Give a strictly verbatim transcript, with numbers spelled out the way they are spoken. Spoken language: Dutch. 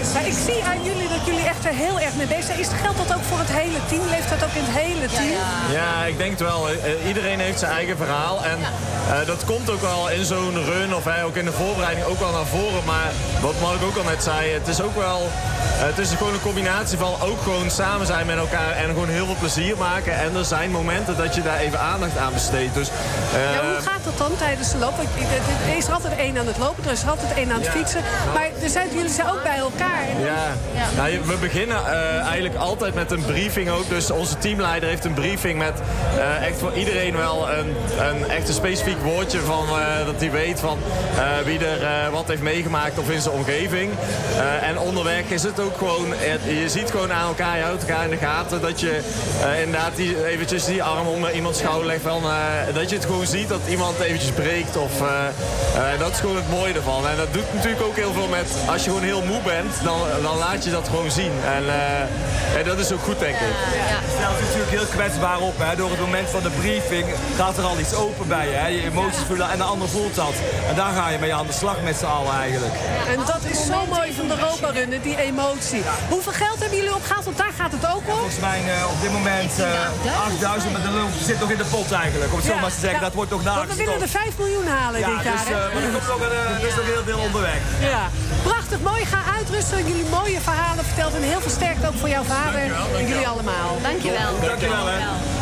Maar ik zie aan jullie dat jullie echt er heel erg mee bezig zijn. Is, geldt dat ook voor het hele team? Leeft dat ook in het hele team? Ja, ja. Ja, ik denk het wel. Uh, iedereen heeft zijn eigen verhaal. En uh, dat komt ook wel in zo'n run of uh, ook in de voorbereiding ook wel naar voren. Maar wat Mark ook al net zei, het is ook wel... Uh, het is gewoon een combinatie van ook gewoon samen zijn met elkaar en gewoon heel veel plezier maken. En er zijn momenten dat je daar even aandacht aan besteedt. Dus, uh, ja, hoe gaat dat dan tijdens de loop? Er is altijd één aan het lopen, er is altijd één aan het ja. fietsen. Maar er zijn, jullie zijn ook bij elkaar. Ja, ja. Nou, we beginnen uh, eigenlijk altijd met een briefing ook. Dus onze teamleider heeft een briefing met uh, echt voor iedereen wel een, een echt een specifiek woordje van uh, dat hij weet van uh, wie er uh, wat heeft meegemaakt of in zijn omgeving. Uh, en onderweg is het ook gewoon, je ziet gewoon aan elkaar, je houdt elkaar in de gaten dat je uh, inderdaad die, eventjes die arm onder iemands schouder legt van, uh, dat je het gewoon ziet dat iemand eventjes breekt of uh, uh, dat is gewoon het mooie ervan. En dat doet natuurlijk ook heel veel met, als je gewoon heel moe bent, dan, dan laat je dat gewoon zien. En, uh, en dat is ook goed, denk ik. Ja, ja. Je stelt je natuurlijk heel kwetsbaar op. Hè. Door het moment van de briefing gaat er al iets open bij je. Hè. Je emoties voelen en de ander voelt dat. En daar ga je mee aan de slag met z'n allen eigenlijk. En dat is zo mooi van de Europa-runnen, die emotie. Hoeveel geld hebben jullie opgehaald? Want daar gaat het ook om. Volgens mij uh, op dit moment uh, achtduizend, maar de loop zit nog in de pot eigenlijk. Om het zo Ja, maar te zeggen, ja. dat wordt nog Want nagestopt. we willen er vijf miljoen halen Ja, dit jaar. dus, uh, hè? maar er is nog, een, uh, er is nog heel veel onderweg. Ja. Prachtig, mooi. Ga uitrusten. Jullie mooie verhalen verteld en heel veel sterkte ook voor jouw vader Dankjewel, en dankjewel. jullie allemaal. Dankjewel. Dankjewel, hè. Dankjewel.